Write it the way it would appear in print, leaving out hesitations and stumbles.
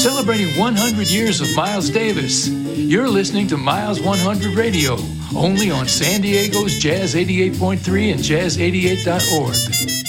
celebrating 100 years of Miles Davis. You're listening to Miles 100 Radio, only on San Diego's Jazz 88.3 and Jazz88.org.